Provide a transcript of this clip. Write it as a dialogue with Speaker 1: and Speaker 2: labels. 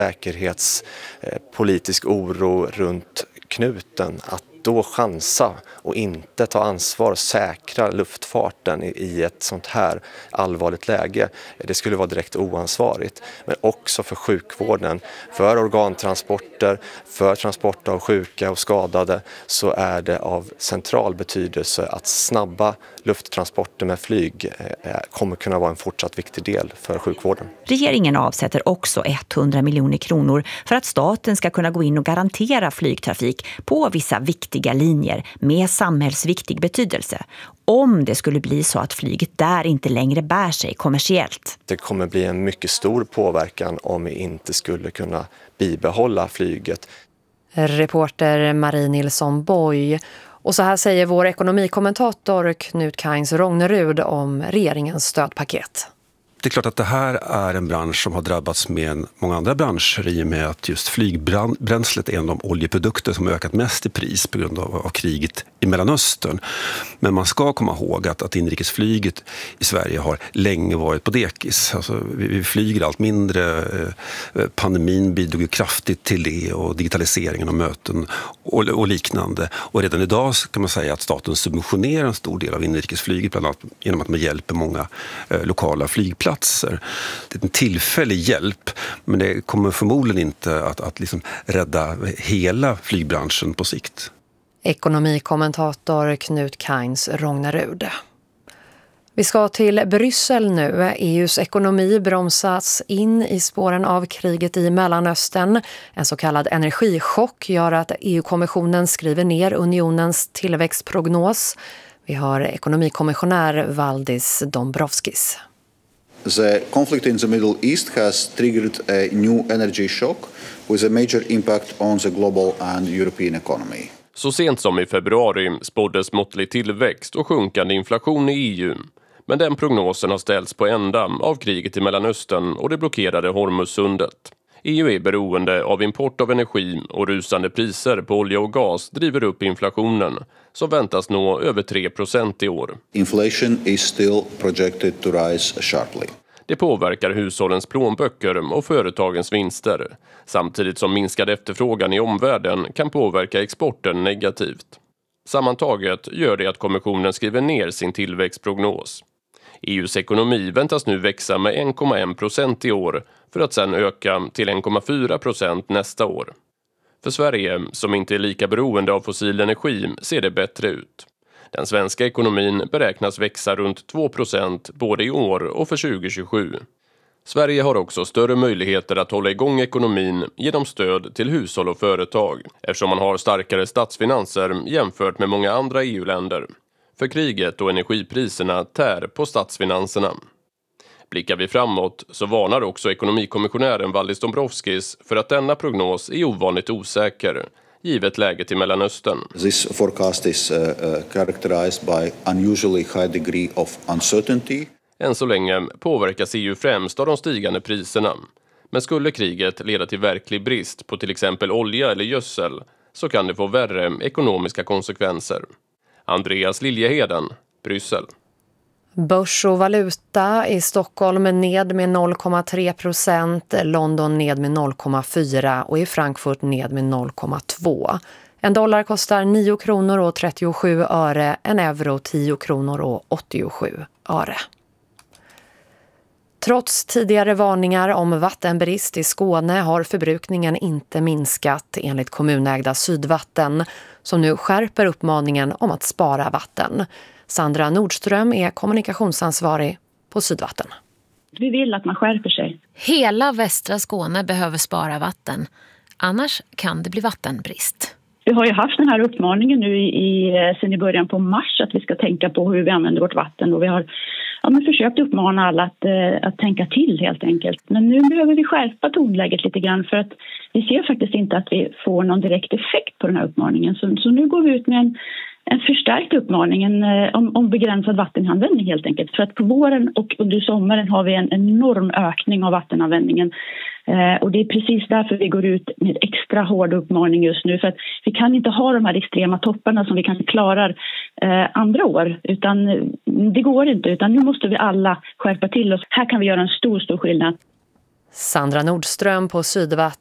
Speaker 1: säkerhetspolitisk oro runt knuten, att då chansa och inte ta ansvar och säkra luftfarten i ett sånt här allvarligt läge, det skulle vara direkt oansvarigt. Men också för sjukvården, för organtransporter, för transport av sjuka och skadade, så är det av central betydelse att snabba lufttransporter med flyg kommer kunna vara en fortsatt viktig del för sjukvården.
Speaker 2: Regeringen avsätter också 100 miljoner kronor för att staten ska kunna gå in och garantera flygtrafik på vissa viktiga linjer med samhällsviktig betydelse, om det skulle bli så att flyget där inte längre bär sig kommersiellt.
Speaker 1: Det kommer bli en mycket stor påverkan om vi inte skulle kunna bibehålla flyget.
Speaker 3: Reporter Marie Nilsson Boy. Och så här säger vår ekonomikommentator Knut Kains Rognerud om regeringens stödpaket.
Speaker 4: Det är klart att det här är en bransch som har drabbats med många andra branscher i och med att just flygbränslet är en av de oljeprodukter som har ökat mest i pris på grund av kriget i Mellanöstern. Men man ska komma ihåg att inrikesflyget i Sverige har länge varit på dekis. Alltså, vi flyger allt mindre. Pandemin bidrog ju kraftigt till det, och digitaliseringen av möten och liknande. Och redan idag kan man säga att staten subventionerar en stor del av inrikesflyget, bland annat genom att man hjälper många lokala flygplatser. Det är en tillfällig hjälp, men det kommer förmodligen inte att liksom rädda hela flygbranschen på sikt.
Speaker 3: Ekonomikommentator Knut Kains Rognerud. Vi ska till Bryssel nu. EUs ekonomi bromsas in i spåren av kriget i Mellanöstern. En så kallad energichock gör att EU-kommissionen skriver ner unionens tillväxtprognos. Vi har ekonomikommissionär Valdis Dombrovskis.
Speaker 5: The conflict in the Middle East has triggered a new energy shock with a major impact on the global and European economy.
Speaker 6: Så sent som i februari spåddes måttlig tillväxt och sjunkande inflation i EU. Men den prognosen har ställts på ända av kriget i Mellanöstern och det blockerade Hormuzsundet. EU är beroende av import av energi, och rusande priser på olja och gas driver upp inflationen, som väntas nå över 3% i år.
Speaker 5: Inflation is still projected to rise sharply.
Speaker 6: Det påverkar hushållens plånböcker och företagens vinster, samtidigt som minskad efterfrågan i omvärlden kan påverka exporten negativt. Sammantaget gör det att kommissionen skriver ner sin tillväxtprognos. EUs ekonomi väntas nu växa med 1,1% i år för att sedan öka till 1,4% nästa år. För Sverige, som inte är lika beroende av fossil energi, ser det bättre ut. Den svenska ekonomin beräknas växa runt 2% både i år och för 2027. Sverige har också större möjligheter att hålla igång ekonomin genom stöd till hushåll och företag, eftersom man har starkare statsfinanser jämfört med många andra EU-länder. För kriget och energipriserna tär på statsfinanserna. Blickar vi framåt så varnar också ekonomikommissionären Valdis Dombrovskis för att denna prognos är ovanligt osäker, givet läget i Mellanöstern.
Speaker 5: This forecast is characterized by unusually high degree of uncertainty.
Speaker 6: Än så länge påverkas EU främst av de stigande priserna. Men skulle kriget leda till verklig brist på till exempel olja eller gödsel, så kan det få värre ekonomiska konsekvenser. Andreas Liljeheden, Bryssel.
Speaker 3: Börs och valuta i Stockholm ned med 0,3%, London ned med 0,4% och i Frankfurt ned med 0,2%. En dollar kostar 9 kronor och 37 öre, en euro 10 kronor och 87 öre. Trots tidigare varningar om vattenbrist i Skåne har förbrukningen inte minskat enligt kommunägda Sydvatten, som nu skärper uppmaningen om att spara vatten. Sandra Nordström är kommunikationsansvarig på Sydvatten.
Speaker 7: Vi vill att man skärper sig.
Speaker 8: Hela västra Skåne behöver spara vatten. Annars kan det bli vattenbrist.
Speaker 7: Vi har ju haft den här uppmaningen nu sen i början på mars att vi ska tänka på hur vi använder vårt vatten. Och vi har försökt uppmana alla att tänka till helt enkelt. Men nu behöver vi skärpa tonläget lite grann för att vi ser faktiskt inte att vi får någon direkt effekt på den här uppmaningen. Så nu går vi ut med en förstärkt uppmaning om begränsad vattenanvändning helt enkelt. För att på våren och under sommaren har vi en enorm ökning av vattenanvändningen. Och det är precis därför vi går ut med extra hård uppmaning just nu. För att vi kan inte ha de här extrema topparna som vi kanske klarar andra år. Utan det går inte, utan nu måste vi alla skärpa till oss. Här kan vi göra en stor skillnad.
Speaker 3: Sandra Nordström på Sydvatten